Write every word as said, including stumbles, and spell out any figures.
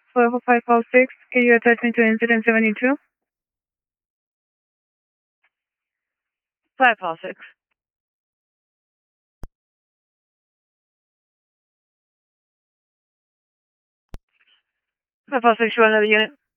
five five five six, can you attach me to incident seventy-two? five five six. five five six, you want another unit?